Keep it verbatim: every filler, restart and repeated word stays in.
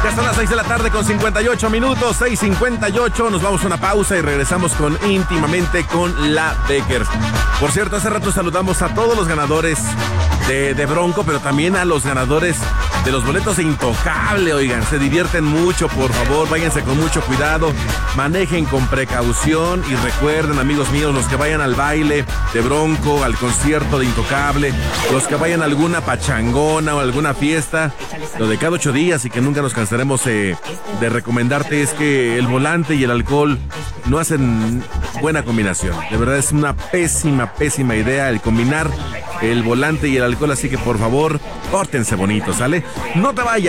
Ya son las seis de la tarde con cincuenta y ocho minutos, seis cincuenta y ocho. Nos vamos a una pausa y regresamos con Íntimamente con la Becker. Por cierto, hace rato saludamos a todos los ganadores de, de Bronco, pero también a los ganadores de los boletos de Intocable. Oigan, se divierten mucho, por favor, váyanse con mucho cuidado, manejen con precaución y recuerden, amigos míos, los que vayan al baile de Bronco, al concierto de Intocable, los que vayan a alguna pachangona o alguna fiesta, lo de cada ocho días y que nunca nos cansaremos eh, de recomendarte es que el volante y el alcohol no hacen buena combinación. De verdad es una pésima, pésima idea el combinar el volante y el alcohol, así que por favor, pórtense bonito, ¿sale? No te vayas.